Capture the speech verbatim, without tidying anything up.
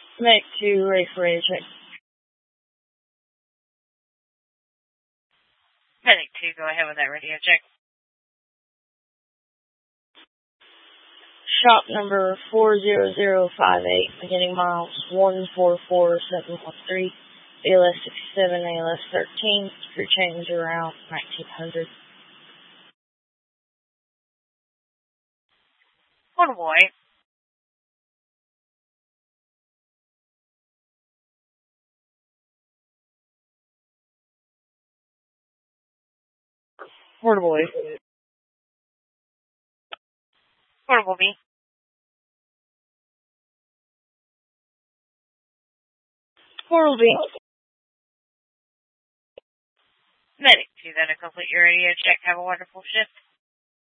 Medic two, ready for radio check. Medic two, go ahead with that radio check. Shop number four zero zero five eight, beginning miles one four four seven one three, A L S sixty-seven, A L S thirteen, crew change around nineteen hundred. Portable eight. Portable eight. Portable B. Portable B. Medic two, that'll complete your radio check. Have a wonderful shift.